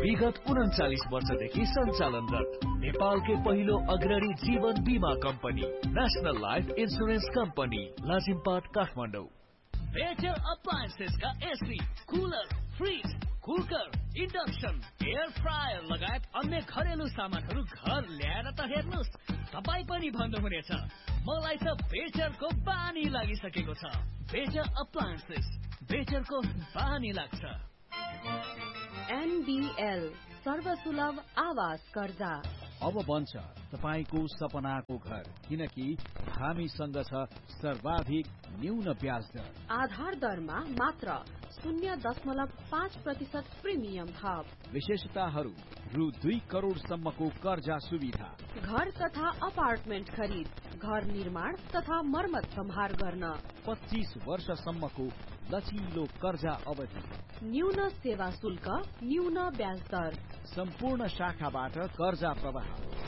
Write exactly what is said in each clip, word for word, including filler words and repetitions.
विगत उन्चालिस वर्षदेखि सञ्चालनरत नेपालकै पहिलो अग्रणी जीवन बीमा company national life insurance company Lazimpat Kathmandu. Better appliances का AC, cooler, fridge, cooker, induction, air fryer लगायत अन्य घरेलु सामानहरू घर ल्याएर त हेर्नुहोस्, तपाईँ पनि भन्नुहुनेछ मलाई त बेटरको बानी लागिसकेको छ। बेटर अप्लायन्सेस, बेटरको बानी लाग्छ। एनबीएल सर्वसुलभ आवास कर्जा अब बन्छ तपाईको सपनाको घर, किनकि हामीसँग छ सर्वाधिक न्यून ब्याज दर। आधार दरमा मात्र शून्य दशमलव पाँच प्रतिशत प्रिमियम थप। विशेषताहरू रु दुई करोड़ सम्मको कर्जा सुविधा। घर तथा अपार्टमेन्ट खरिद, घर निर्माण तथा मर्मत सम्हार गर्न पच्चीस वर्षसम्मको लचिलो कर्जा अवधि। न्यून सेवा शुल्क, न्यून ब्याज दर। सम्पूर्ण शाखाबाट कर्जा प्रवाह।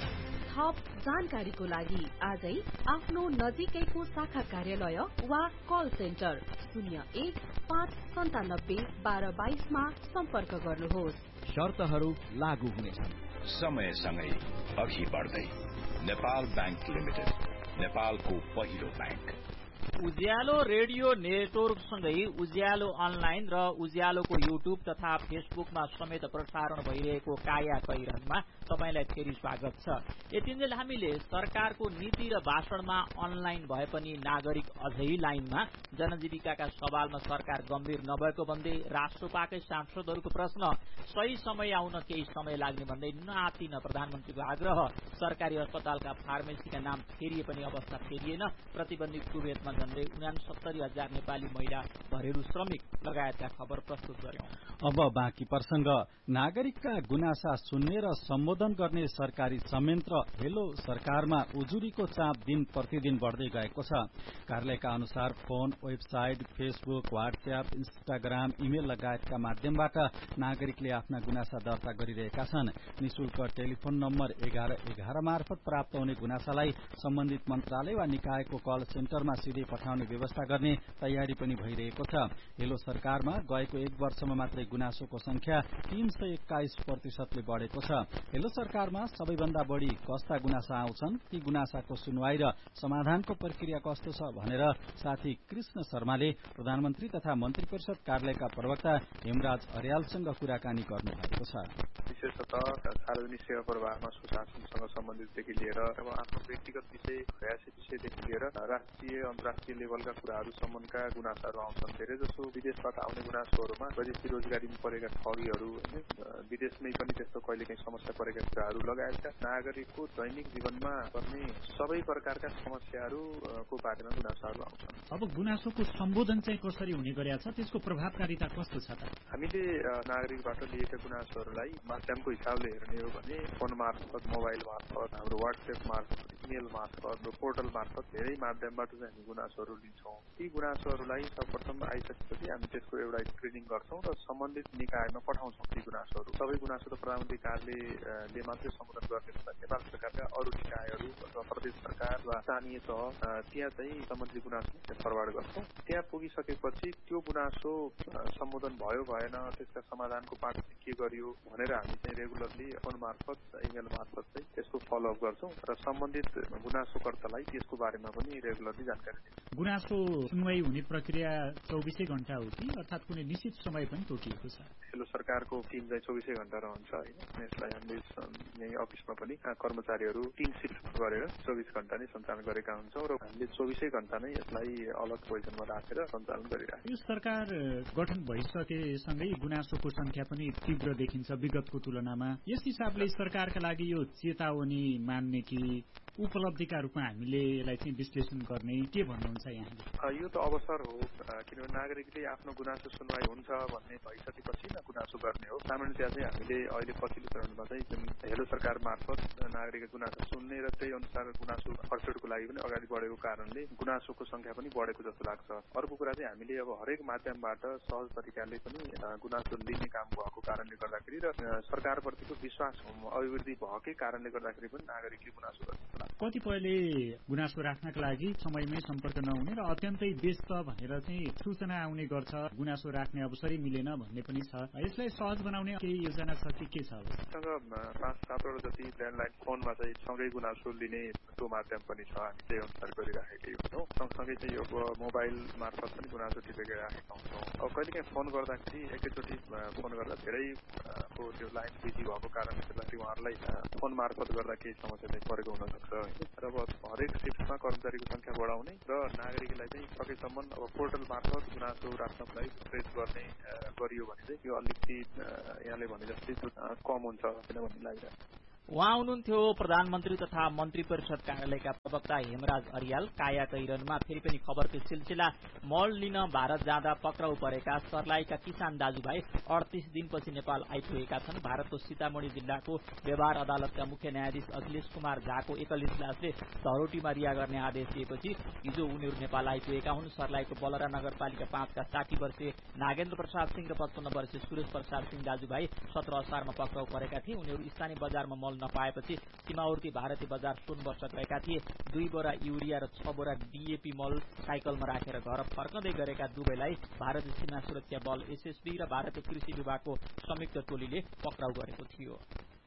थप जानकारीको लागि आजै आफ्नो नजिकैको शाखा कार्यालय वा कल सेन्टर शून्य एक पाँच सन्तानब्बे बाह्र बाइसमा सम्पर्क गर्नुहोस्। शर्तहरू लागू हुनेछन्। समयसँगै अघि बढ्दै नेपाल बैंक लिमिटेड, नेपालको पहिलो बैंक। उज्यालो रेडियो नेटवर्क सँगै उज्यालो अनलाइन र उज्यालोको युट्युब तथा फेसबुकमा समेत प्रसारण भइरहेको काया कैरनमा तपाईलाई फेरि स्वागत छ। यतिन्जेल हामीले सरकारको नीति र भाषणमा अनलाइन भए पनि नागरिक अझै लाइनमा, जनजीविकाका सवालमा सरकार गम्भीर नभएको भन्दै राष्ट्रपाकै सांसदहरूको प्रश्न, सही समय आउन केही समय लाग्ने भन्दै नातिन प्रधानमन्त्रीको आग्रह, सरकारी अस्पतालका फार्मेसीका नाम फेरिए पनि अवस्था फेरिएन, प्रतिबन्धित कुवेतमा झण्डै उनासत्तरी हजार नेपाली महिला घरेलु श्रमिक लगायतका खबर प्रस्तुत गर्यौं। अब बाँकी प्रसंग। नागरिकका गुनासा सुन्ने र सम्बोधन गर्ने सरकारी संयन्त्र हेलो सरकारमा उजुरीको चाप दिन प्रतिदिन बढ़दै गएको छ। कार्यालयका अनुसार phone, website, Facebook, WhatsApp, Instagram, email लगायतका माध्यमबाट नागरिकले आफ्ना गुनासा दर्ता गरिरहेका छन्। निशुल्क टेलिफोन नम्बर एघार एघार मार्फत प्राप्त हुने गुनासालाई सम्बन्धित मन्त्रालय वा निकायको कल सेन्टरमा सिधै पठाउने व्यवस्था गर्ने तयारी पनि भइरहेको छ। हेलो सरकारमा गएको एक वर्षमा मात्रै गुनासोको संख्या तीन सय एक्काइस प्रतिशतले बढ़ेको छ। हेलो सरकारमा सबैभन्दा बढ़ी कस्ता गुनासा आउँछन्, ती गुनासाको सुनवाई र समाधानको प्रक्रिया कस्तो छ भनेर साथी कृष्ण शर्माले प्रधानमन्त्री तथा मन्त्री परिषद कार्यालयका प्रवक्ता हेमराज अर्यालसँग कुराकानी गर्नु भएको छ। विशेषतः सार्वजनिक सेवा प्रवाहमा सुशासनसँग सम्बन्धितदेखि लिएर अब आफ्नो व्यक्तिगत विषय भयासी विषयदेखि लिएर राष्ट्रिय अन्तर्राष्ट्रिय लेभलका कुराहरूसम्मका गुनासाहरू आउँछन्। धेरै जसो विदेशबाट आउने गुनासोहरूमा विदेशी रोजगारीमा परेका ठगीहरू, विदेशमै पनि त्यस्तो कहिलेकाहीँ समस्या परेका कुराहरू लगायतका नागरिकको दैनिक जीवनमा पर्ने सबै प्रकारका समस्याहरूको बारेमा गुनासाहरू आउँछन्। अब गुनासोको सम्बोधन चाहिँ कसरी हुने गरेको छ, त्यसको प्रभावकारिता कस्तो छ त? हामीले नागरिकबाट लिएका गुनासोहरूलाई माध्यमको हिसाबले हेर्ने हो भने फोन मार्फत, मोबाइल मार्फत, हाम्रो वाट्सएप मार्फत, इमेल मार्फत, पोर्टल मार्फत धेरै माध्यमबाट चाहिँ हामी गुनासोहरू लिन्छौँ। ती गुनासोहरूलाई सर्वप्रथम आइसकेपछि हामी त्यसको एउटा स्क्रिनिङ गर्छौँ र सम्बन्धित निकायमा पठाउँछौँ। ती गुनासोहरू सबै गुनासो त प्रधानमन्त्री कार्यालयले मात्रै सम्बोधन गर्ने हुँदा नेपाल सरकारका अरू निकायहरू अथवा प्रदेश सरकार वा स्थानीय तह त्यहाँ चाहिँ सम्बन्धित गुनासो फरवार्ड गर्छौँ। त्यहाँ पुगिसकेपछि त्यो गुनासो सम्बोधन भयो भएन, त्यसका समाधानको बाटो के गरियो भनेर हामी चाहिँ रेगुलरली फोन मार्फत, इमेल मार्फत चाहिँ त्यसको फलोअप गर्छौँ र सम्बन्धित गुनासोकर्तालाई त्यसको बारेमा पनि रेगुलरली जानकारी दिन्छौँ। गुनासो सुनवाई हुने प्रक्रिया चौबिसै घण्टा हो कि अर्थात कुनै निश्चित समय पनि तोकिएको छ? हेलो सरकारको टिम चाहिँ चौबिसै घण्टा रहन्छ होइन। यसलाई हामीले यही अफिसमा पनि कर्मचारीहरू तीन शिफ्ट गरेर चौबिस घण्टा नै सञ्चालन गरेका हुन्छौँ र हामीले चौबिसै घण्टा नै यसलाई अलग पोजिसनमा राखेर सञ्चालन गरिरहेको। यो सरकार गठन भइसकेसँगै गुनासोको संख्या पनि तीव्र देखिन्छ विगतको तुलनामा। यस हिसाबले सरकारका लागि यो चेतावनी मान्ने कि उपलब्धिका रूपमा हामीले यसलाई चाहिँ विश्लेषण गर्ने, के भन्नुहुन्छ यहाँले? यो त अवसर हो, किनभने नागरिकले आफ्नो गुनासो सुनवाई हुन्छ भन्ने भइसकेपछि न गुनासो गर्ने हो। सामान्यतया चाहिँ हामीले अहिले पछिल्लो चरणमा चाहिँ जुन हेलो सरकार मार्फत नागरिकको गुनासो सुन्ने र त्यही अनुसार गुनासो फर्सेटको लागि पनि अगाडि बढेको कारणले गुनासोको संख्या पनि बढेको जस्तो लाग्छ। अर्को कुरा चाहिँ हामीले अब हरेक माध्यमबाट सहज तरिकाले पनि गुनासो लिने काम भएको कारणले गर्दाखेरि र सरकारप्रतिको विश्वास अभिवृद्धि भएकै कारणले गर्दाखेरि पनि नागरिकले गुनासो गर्छ। कतिपयले गुनासो राख्नका लागि समयमै सम्पर्क नहुने र अत्यन्तै व्यस्त भनेर चाहिँ सूचना आउने गर्छ, गुनासो राख्ने अवसरै मिलेन भन्ने पनि छ। यसलाई सहज बनाउने केही योजना छ कि के छ? सँग पाँच सातवटा जति ल्यान्डलाइन फोनमा चाहिँ सँगै गुनासो लिने त्यो माध्यम पनि छ, हामी त्यही अनुसार गरिराखेकै हुन्छौँ। सँगसँगै चाहिँ यो मोबाइल मार्फत पनि गुनासो टिपेर राखेका हुन्छौँ। अब कहिलेकाहीँ फोन गर्दाखेरि एकैचोटि फोन गर्दा धेरैको त्यो लाइन बिजी भएको कारणले गर्दाखेरि उहाँहरूलाई फोन मार्फत गर्दा केही समस्या चाहिँ परेको हुनसक्छ। र अब हरेक शिफ्टमा कर्मचारीको संख्या बढाउने र नागरिकलाई चाहिँ सकेसम्म अब पोर्टल मार्फत गुनासो राख्नको लागि ट्रेस गर्ने गरियो भने चाहिँ यो अलिकति यहाँले भने जस्तै कम हुन्छ भन्ने लागिरहेको। उहाँ हुनुहुन्थ्यो प्रधानमन्त्री तथा मन्त्री परिषद कार्यालयका प्रवक्ता हेमराज अर्याल। काया कैरनमा फेरि पनि खबरको सिलसिला। मल लिन भारत जाँदा पक्राउ परेका सर्लाहीका किसान दाजुभाइ अडतीस दिनपछि नेपाल आइपुगेका छन्। भारतको सीतामढ़ी जिल्लाको व्यवहार अदालतका मुख्य न्यायाधीश अखिलेश कुमार झाको एकल इजलासले धरोटीमा रिहा गर्ने आदेश दिएपछि हिजो उनीहरू नेपाल आइपुगेका हुन्। सर्लाहीको बलरा नगरपालिका पाँचका साठी वर्षीय नागेन्द्र प्रसाद सिंह र पचपन्न वर्षीय सुरेश प्रसाद सिंह दाजुभाइ सत्र असारमा पक्राउ परेका थिए। उनीहरू स्थानीय बजारमा मल नपाएपछि सीमावर्ती भारतीय बजार सोनवर्ष गएका थिए। दुई बोरा युरिया र छ बोरा डीएपी मल साइकलमा राखेर घर फर्कँदै गरेका दुवैलाई भारतीय सीमा सुरक्षा बल एसएसबी र भारतीय कृषि विभागको संयुक्त टोलीले पक्राउ गरेको थियो।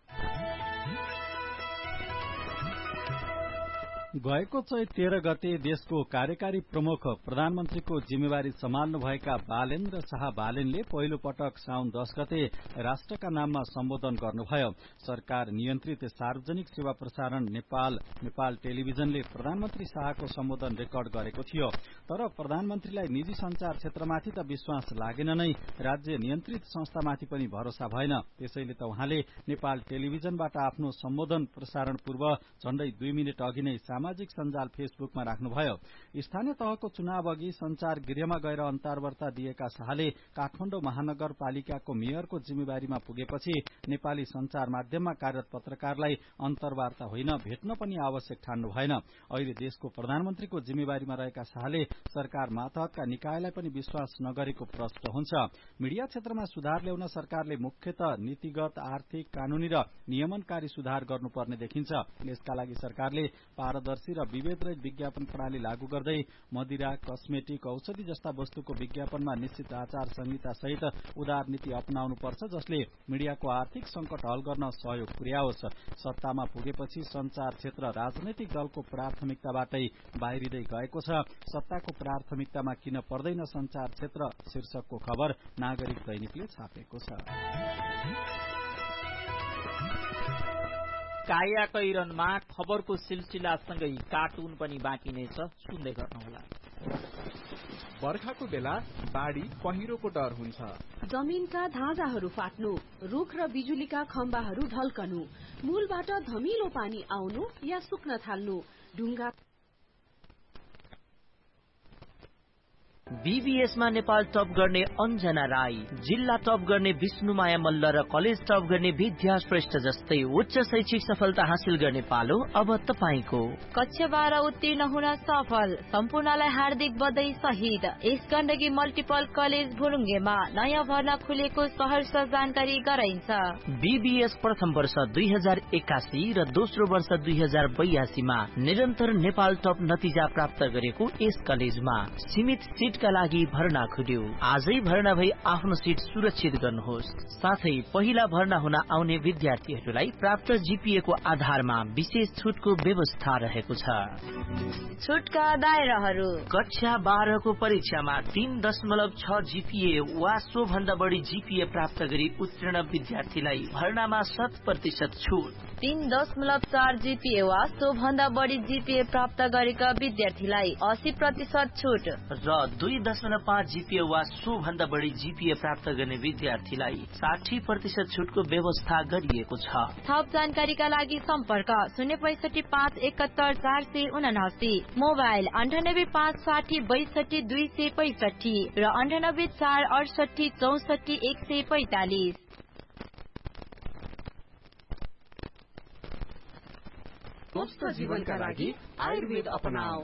गएको चैत तेह्र गते देशको कार्यकारी प्रमुख प्रधानमन्त्रीको जिम्मेवारी सम्हाल्नुभएका बालेन्द्र शाह बालेनले पहिलो पटक साउन दश गते राष्ट्रका नाममा सम्बोधन गर्नुभयो। सरकार नियन्त्रित सार्वजनिक सेवा प्रसारण नेपाल नेपाल टेलिभिजनले प्रधानमन्त्री शाहको सम्बोधन रेकर्ड गरेको थियो। तर प्रधानमन्त्रीलाई निजी संचार क्षेत्रमाथि त विश्वास लागेन नै, राज्य नियन्त्रित संस्थामाथि पनि भरोसा भएन। त्यसैले त उहाँले नेपाल टेलिभिजनबाट आफ्नो सम्बोधन प्रसारण पूर्व झण्डै दुई मिनट अघि नै सामाजिक सञ्जाल फेसबुकमा राख्नुभयो। स्थानीय तहको चुनाव अघि संचार गृहमा गएर अन्तर्वार्ता दिएका शाहले काठमाडौँ महानगरपालिकाको मेयरको जिम्मेवारीमा पुगेपछि नेपाली संचार माध्यममा कार्यरत पत्रकारलाई अन्तर्वार्ता होइन, भेट्न पनि आवश्यक ठान्नु भएन। अहिले देशको प्रधानमन्त्रीको जिम्मेवारीमा रहेका शाहले सरकार मातहतका निकायलाई पनि विश्वास नगरेको प्रश्न हुन्छ। मीडिया क्षेत्रमा सुधार ल्याउन सरकारले मुख्यतः नीतिगत, आर्थिक, कानूनी र नियमनकारी सुधार गर्नुपर्ने देखिन्छ। यसका लागि सरकारले पारदर्शी र विभेदरहित विज्ञापन प्रणाली लागू गर्दै मदिरा, कस्मेटिक, औषधि जस्ता वस्तुको विज्ञापनमा निश्चित आचार संहिता सहित उदार नीति अपनाउनुपर्छ, जसले मीडियाको आर्थिक संकट हल गर्न सहयोग पुर्याओस्। सत्तामा पुगेपछि संचार क्षेत्र राजनैतिक दलको प्राथमिकताबाटै बाहिरिँदै गएको छ। सत्ताको प्राथमिकतामा किन पर्दैन संचार क्षेत्र शीर्षकको खबर नागरिक दैनिकले छापेको छ। काया कैरनमा खबरको सिलसिलासँगै कार्टुन पनि बाँकी नै छ, सुन्दै गर्नुहोला। बर्खाको बेला बाढी पहिरोको डर हुन्छ। जमिनका धाजाहरू फाट्नु, रुख र बिजुलीका खम्बाहरू ढल्कनु, मूलबाट धमिलो पानी आउनु या सुक्न थाल्नु, ढुङ्गा बीबीएसमा नेपाल टप गर्ने अञ्जना राई, जिल्ला टप गर्ने विष्णुमाया मल्ल र कलेज टप गर्ने विद्या श्रेष्ठ जस्तै उच्च शैक्षिक सफलता हासिल गर्ने पालो अब तपाईको। कक्षा बाह्र उत्तीर्ण हुन सफल सम्पूर्णलाई हार्दिक बधाई सहित यस गण्डकी मल्टिपल कलेज भुरुङ्गेमा नयाँ भर्ना खुलेको सहर्ष जानकारी गराइन्छ। बीबीएस प्रथम वर्ष दुई हजार एकासी र दोस्रो वर्ष दुई हजार बयासीमा निरन्तर नेपाल टप नतिजा प्राप्त गरेको यस कलेजमा सीमित सीट का लागि भर्ना खुल्यो। आजै भर्ना भई आफ्नो सीट सुरक्षित गर्नुहोस्। साथै पहिला भर्ना हुन आउने विद्यार्थीहरूलाई प्राप्त जीपीए को आधारमा विशेष छुटको व्यवस्था रहेको छ। छुटका दायराहरू: कक्षा बाह्र को परीक्षामा तीन दशमलव छ जीपीए वा सो भन्दा बढी जीपीए प्राप्त गरी उत्तीर्ण विद्यार्थीलाई भर्नामा शत प्रतिशत छुट। तीन दशमलव चार जीपीए वा सो भन्दा बढी जीपीए प्राप्त गरेका विद्यार्थीलाई अस्सी प्रतिशत छुट र दुई दशमलव पाँच जीपीए वा सो भन्दा बढी जीपीए प्राप्त गर्ने विद्यार्थीलाई साठी प्रतिशत छुटको व्यवस्था गरिएको छ। थप जानकारीका लागि सम्पर्क शून्य पैसठी पाँच एकहत्तर चार सय उनासी, मोबाइल अन्ठानब्बे पाँच साठी बैसठी दुई सय पैसठी र अन्ठानब्बे चार अडसठी चौसठी एक सय पैतालिस। स्वस्थ जीवनका लागि आयुर्वेद अपनाऊ।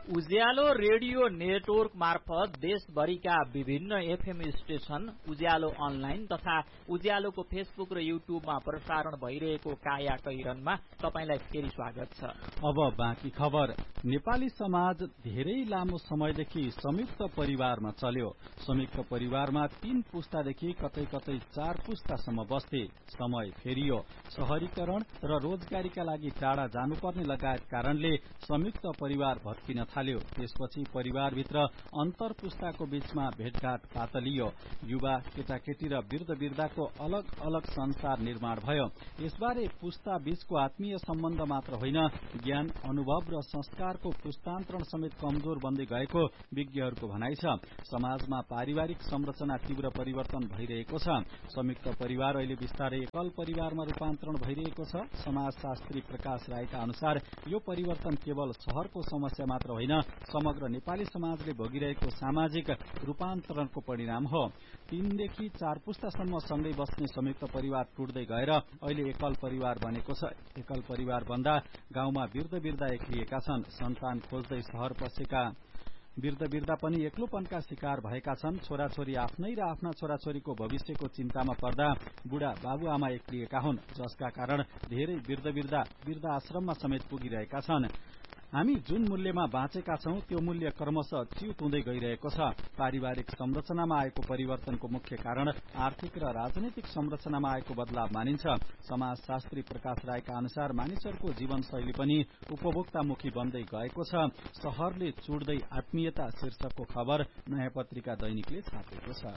उज्यालो रेडियो नेटवर्क मार्फत देशभरिका विभिन्न एफएम स्टेशन, उज्यालो अनलाइन तथा उज्यालोको फेसबुक र युट्युबमा प्रसारण भइरहेको काया कैरनमा तपाईलाई फेरि स्वागत छ। अब बाँकी खबर। नेपाली समाज धेरै लामो समयदेखि संयुक्त परिवारमा चल्यो। संयुक्त परिवारमा तीन पुस्तादेखि कतै कतै चार पुस्तासम्म बस्थे। समय फेरियो। शहरीकरण र रोजगारीका लागि टाढा जानुपर्ने लगायत कारणले संयुक्त परिवार भत्किन थाल्यो। त्यसपछि परिवारभित्र अन्तर पुस्ताको बीचमा भेटघाट पातलियो। युवा, केटाकेटी र वृद्ध वृद्धाको अलग अलग संसार निर्माण भयो। यसबारे पुस्ता बीचको आत्मीय सम्बन्ध मात्र होइन, ज्ञान, अनुभव र संस्कारको पुस्तान्तरण समेत कमजोर बन्दै गएको विज्ञहरूको भनाइ छ। समाजमा पारिवारिक संरचना तीव्र परिवर्तन भइरहेको छ। संयुक्त परिवार अहिले बिस्तारै एकल परिवारमा रूपान्तरण भइरहेको छ। समाजशास्त्री प्रकाश राईका अनुसार यो परिवर्तन केवल शहरको समस्या मात्र होइन, समग्र नेपाली समाजले भोगिरहेको सामाजिक रूपान्तरणको परिणाम हो। तीनदेखि चार पुस्तासम्म सँगै बस्ने संयुक्त परिवार टुट्दै गएर अहिले एकल परिवार बनेको छ। एकल परिवार भन्दा गाउँमा वृद्ध वृद्धा एक्लिएका छन्। सन्तान खोज्दै शहर पसेका वृद्ध वृद्धा पनि एक्लोपनका शिकार भएका छन्। छोराछोरी आफ्नै र आफ्ना छोराछोरीको भविष्यको चिन्तामा पर्दा बुढा बाबुआमा एक्लिएका हुन्, जसका कारण धेरै वृद्ध वृद्धा वृद्धाश्रममा समेत पुगिरहेका छन्। हामी जुन मूल्यमा बाँचेका छौं त्यो मूल्य क्रमशः च्युत हुँदै गइरहेको छ। पारिवारिक संरचनामा आएको परिवर्तनको मुख्य कारण आर्थिक र राजनैतिक संरचनामा आएको बदलाव मानिन्छ। समाजशास्त्री प्रकाश राईका अनुसार मानिसहरूको जीवनशैली पनि उपभोक्तामुखी बन्दै गएको छ। शहरले चुड्दै आत्मीयता शीर्षकको खबर नयाँ पत्रिका दैनिकले छापेको छ।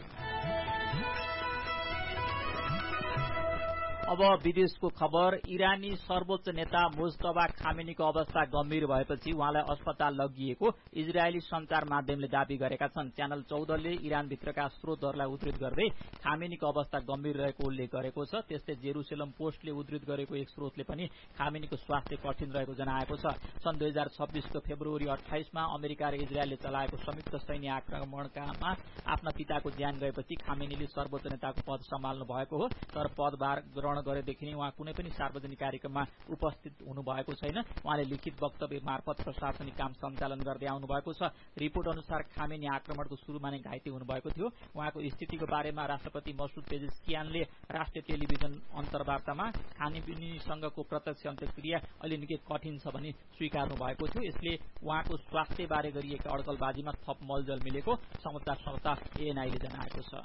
अब विदेशको खबर। इरानी सर्वोच्च नेता मुज्तबा खामेनीको अवस्था गम्भीर भएपछि उहाँलाई अस्पताल लगिएको इजरायली संचार माध्यमले दावी गरेका छन्। च्यानल चौधले इरानभित्रका स्रोतहरूलाई उद्धृत गर्दै खामेनीको अवस्था गम्भीर रहेको उल्लेख गरेको छ। त्यस्तै जेरुसलेम पोस्टले उद्धृत गरेको एक स्रोतले पनि खामेनीको स्वास्थ्य कठिन रहेको जनाएको छ। सन् दुई हजार छब्बीसको फेब्रुअरी अठाइसमा अमेरिका र इजरायलले चलाएको संयुक्त सैन्य आक्रमणकामा आफ्ना पिताको ज्यान गएपछि खामेनीले सर्वोच्च नेताको पद सम्हाल्नु भएको हो। तर पदभार ग्रहण गरेदेखि नै उहाँ कुनै पनि सार्वजनिक कार्यक्रममा उपस्थित हुनुभएको छैन। उहाँले लिखित वक्तव्य मार्फत प्रशासनिक काम सञ्चालन गर्दै आउनु भएको छ। रिपोर्ट अनुसार खामेनी आक्रमणको सुरुमा नै घाइते हुनुभएको थियो। उहाँको स्थितिको बारेमा राष्ट्रपति मसुद पेजेस्कियानले राष्ट्रिय टेलिभिजन अन्तर्वार्तामा खामेनीसँगको प्रत्यक्ष अन्तर्क्रिया अहिले निकै कठिन छ भनी स्वीकार्नु भएको थियो। यसले उहाँको स्वास्थ्यबारे गरिएका अड्कलबाजीमा थप मलजल मिलेको समाचार संस्था एएनआईले जनाएको छ।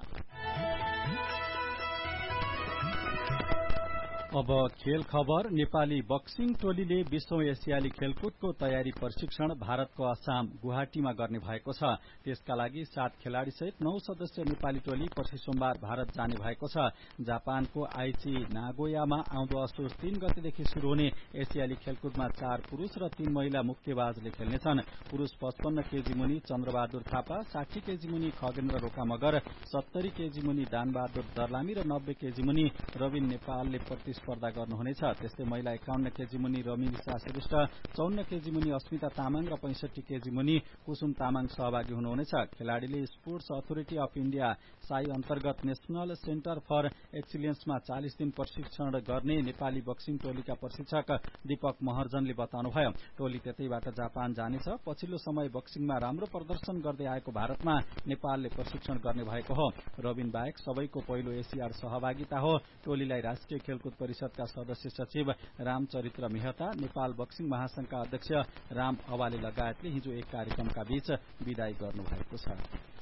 अब खेल खबर। नेपाली बक्सिङ टोलीले विश्व एसियाली खेलकुदको तयारी प्रशिक्षण भारतको असम गुवाहाटीमा गर्ने भएको छ। त्यसका लागि सात खेलाड़ी सहित नौ सदस्य नेपाली टोली पर्सि सोमबार भारत जाने भएको छ। जापानको आइची नागोयामा आउँदो असोज तीन गतेदेखि शुरू हुने एसियाली खेलकुदमा चार पुरूष र तीन महिला मुक्केबाजले खेल्नेछन्। पुरूष पचपन्न केजी मुनि चन्द्रबहादुर थापा, साठी केजी मुनि खगेन्द्र रोका मगर, सत्तरी केजी मुनि दानबहादुर दर्लामी र नब्बे केजी मुनि रविन नेपालले प्रतिस्पर्धा गर्नुहुनेछ। त्यस्तै महिला एकाउन्न केजी मुनि रमिसा श्रेष्ठ, चौन्न केजी मुनि अस्मिता तामाङ र पैंसठी केजी मुनि कुसुम तामाङ सहभागी हुनुहुनेछ। खेलाड़ीले sports authority of India Sai अन्तर्गत नेशनल सेन्टर फर एक्सिलेन्समा चालिस दिन प्रशिक्षण गर्ने नेपाली बक्सिङ टोलीका प्रशिक्षक दीपक महर्जनले बताउनुभयो। टोली त्यतैबाट जापान जानेछ। पछिल्लो समय बक्सिङमा राम्रो प्रदर्शन गर्दै आएको भारतमा नेपालले प्रशिक्षण गर्ने भएको हो। रविन बाहेक सबैको पहिलो एसियाड सहभागिता हो। टोलीलाई राष्ट्रिय खेलकुद परिषदका सदस्य सचिव रामचरित्र मेहता, नेपाल बक्सिङ महासंघका अध्यक्ष राम अवाले लगायतले हिजो एक कार्यक्रमका बीच विदाई गर्नुभएको छ।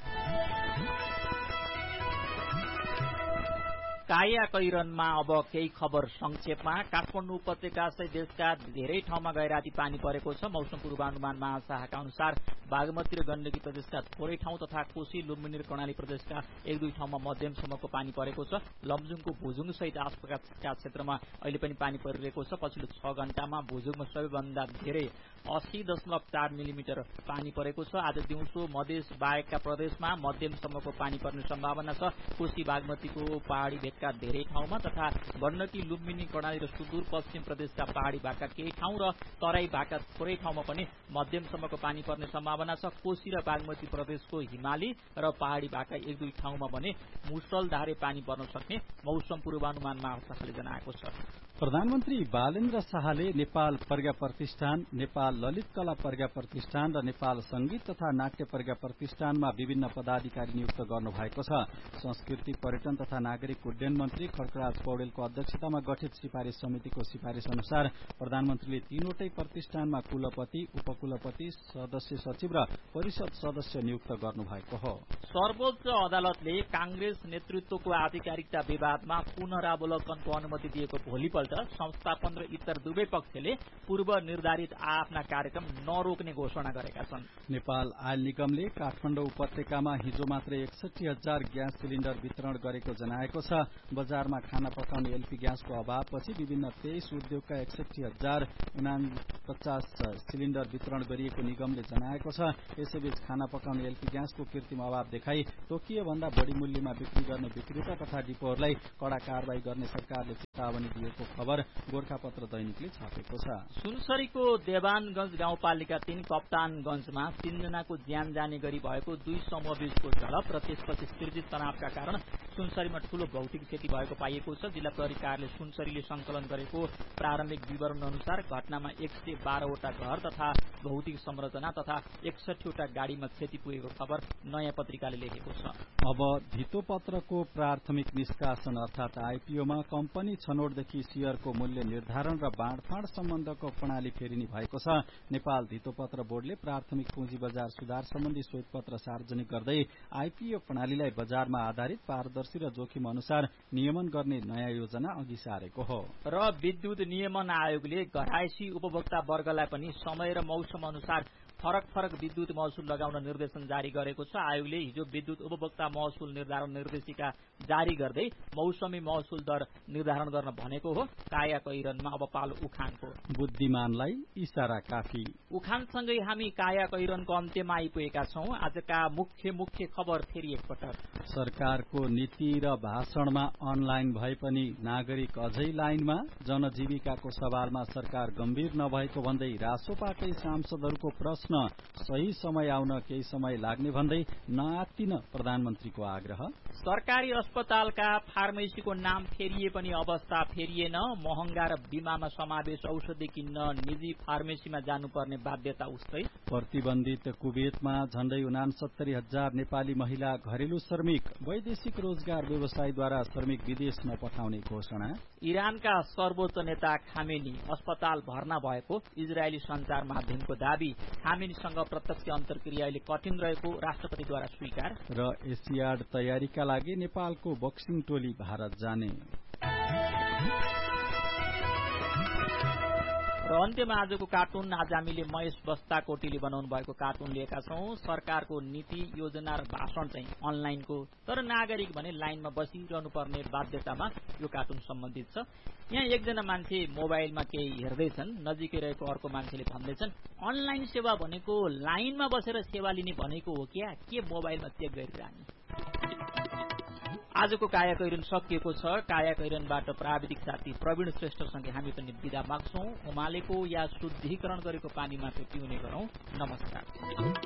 काया कैरनमा अब केही खबर संक्षेपमा। काठमाडौँ उपत्यका सहित देशका धेरै ठाउँमा गैराती पानी परेको छ। मौसम पूर्वानुमान महाशाखाका अनुसार बागमती र गण्डकी प्रदेशका थोरै ठाउँ तथा कोशी, लुम्बिनी र कर्णाली प्रदेशका एक दुई ठाउँमा मध्यमसम्मको पानी परेको छ। लमजुङको भुजुङ सहित आसपासका क्षेत्रमा अहिले पनि पानी परिरहेको छ। पछिल्लो छ घण्टामा भुजुङमा सबैभन्दा धेरै अस्सी दशमलव चार मिलिमिटर पानी परेको छ। आज दिउँसो मधेस बाहेकका प्रदेशमा मध्यमसम्मको पानी पर्ने सम्भावना छ। कोशी, बागमतीको पहाड़ी भेगका धेरै ठाउँमा तथा गण्डकी, लुम्बिनी, कर्णाली र सुदूरपश्चिम प्रदेशका पहाड़ी भागका केही ठाउँ र तराई भागका थोरै ठाउँमा पनि मध्यमसम्मको पानी पर्ने सम्भावना सम्भावना छ। कोशी र बागमती प्रदेशको हिमाली र पहाड़ी भागका एक दुई ठाउँमा भने मुसलधारे पानी पर्न सक्ने मौसम पूर्वानुमान महाशाखाले जनाएको छ। प्रधानमन्त्री बालेन्द्र शाहले नेपाल प्रज्ञा प्रतिष्ठान, नेपाल ललित कला प्रज्ञा प्रतिष्ठान र नेपाल संगीत तथा नाट्य प्रज्ञा प्रतिष्ठानमा विभिन्न पदाधिकारी नियुक्त गर्नु भएको छ। संस्कृति, पर्यटन तथा नागरिक उड्डयन मन्त्री खड्गराज पौडेलको अध्यक्षतामा गठित सिफारिश समितिको सिफारिश अनुसार प्रधानमन्त्रीले तीनवटै प्रतिष्ठानमा कुलपति, उपकुलपति, सदस्य सचिव र परिषद सदस्य नियुक्त गर्नु भएको हो। सर्वोच्च अदालतले कांग्रेस नेतृत्वको आधिकारिकता विवादमा पुनरावलोकनको अनुमति दिएको भोलिपल्ट संस्थापन र इतर दुवै पक्षले पूर्व निर्धारित आफ्ना कार्यक्रम नरोक्ने घोषणा गरेका छन्। नेपाल आयल निगमले काठमाडौँ उपत्यकामा हिजो मात्र एकसठी हजार ग्यास सिलिण्डर वितरण गरेको जनाएको छ। बजारमा खाना पकाउने एलपी ग्यासको अभावपछि विभिन्न तेइस उद्योगका एकसठी हजार उनापचास सिलिण्डर वितरण गरिएको निगमले जनाएको छ। यसैबीच खाना पकाउने एलपी ग्यासको कृत्रिम अभाव देखाई तोकिए भन्दा बढ़ी मूल्यमा बिक्री गर्ने विक्रेता तथा डिपोहरूलाई कड़ा कारवाही गर्ने सरकारले चेतावनी दिएको खबर गोरखापत्र दैनिकले छापेको छ। सुनसरीको देवानगंज गाउँपालिका तीन कप्तानगंजमा तीनजनाको ज्यान जाने गरी भएको दुई समूहबीचको झडप र त्यसपछि सृजित तनावका कारण सुनसरीमा ठूलो भौतिक क्षति भएको पाइएको छ। जिल्ला प्रहरी कार्यालय सुनसरीले संकलन गरेको प्रारम्भिक विवरण अनुसार घटनामा एक सय बाह्रवटा घर तथा भौतिक संरचना तथा एकसठीवटा गाड़ीमा क्षति पुगेको खबर नयाँ पत्रिकाले लेखेको छ। अब धितोपत्रको प्राथमिक निष्कासन अर्थात आईपीओमा कम्पनी छनौटदेखि शेयरको मूल्य निर्धारण र बाँडफाँड सम्बन्धको प्रणाली फेरिने भएको छ। नेपाल धितोपत्र बोर्डले प्राथमिक पुँजी बजार सुधार सम्बन्धी श्वेतपत्र सार्वजनिक गर्दै आईपीओ प्रणालीलाई बजारमा आधारित पारदर्शी र जोखिम अनुसार नियमन गर्ने नयाँ योजना अघि सारेको हो। र विद्युत नियमन आयोगले घरायसी उपभोक्ता वर्गलाई पनि समय र मौसम अनुसार फरक फरक विद्युत महसुल लगाउन निर्देशन जारी गरेको छ। आयोगले हिजो विद्युत उपभोक्ता महसुल निर्धारण निर्देशिका जारी गर्दै मौसमी महसुल दर निर्धारण गर्न भनेको हो। काया कैरनमा अब पालो उखानको। बुद्धिमानलाई इशारा काफी। उखानसँगै हामी काया कैरनको अन्त्यमा आइपुगेका छौं। आजका मुख्य मुख्य खबर फेरि एकपटक। सरकारको नीति र भाषणमा अनलाइन भए पनि नागरिक अझै लाइनमा। जनजीविकाको सवालमा सरकार गम्भीर नभएको भन्दै रासोपाकै सांसदहरूको प्रश्न सही समय आउन केही समय लाग्ने भन्दै नआत्तिन प्रधानमन्त्रीको आग्रह। सरकारी अस्पतालका फार्मेसीको नाम फेरिए पनि अवस्था फेरिएन। महँगा र बीमामा समावेश औषधि किन्न निजी फार्मेसीमा जानुपर्ने बाध्यता उस्तै। प्रतिबन्धित कुवेतमा झण्डै उनासत्तरी हजार नेपाली महिला घरेलु श्रमिक। वैदेशिक रोजगार व्यवसायद्वारा श्रमिक विदेश नपठाउने घोषणा। इरानका सर्वोच्च नेता खामेनी अस्पताल भर्ना भएको इजरायली संचार माध्यमको दावी। खामेनीसँग प्रत्यक्ष अन्तर्क्रिया अहिले कठिन रहेको राष्ट्रपतिद्वारा स्वीकार। र एसियाड तयारीका लागि नेपालको बक्सिङ टोली भारत जाने। र अन्त्यमा आजको कार्टुन। आज हामीले महेश बस्ताकोटीले बनाउनु भएको कार्टुन लिएका छौं। सरकारको नीति योजना र भाषण चाहिँ अनलाइनको, तर नागरिक भने लाइनमा बसिरहनु पर्ने बाध्यतामा यो कार्टुन सम्बन्धित छ। यहाँ एकजना मान्छे मोबाइलमा केही हेर्दैछन्। नजिकै रहेको अर्को मान्छेले भन्दैछन्, अनलाइन सेवा भनेको लाइनमा बसेर सेवा लिने भनेको हो क्या, के मोबाइलमा चेक गरिरहने। आजको काया कैरन सकिएको छ। काया कैरनबाट प्राविधिक साथी प्रवीण श्रेष्ठसँगै हामी पनि बिदा माग्छौं। उमालेको या शुद्धिकरण गरेको पानी मात्र पिउने गरौं। नमस्कार।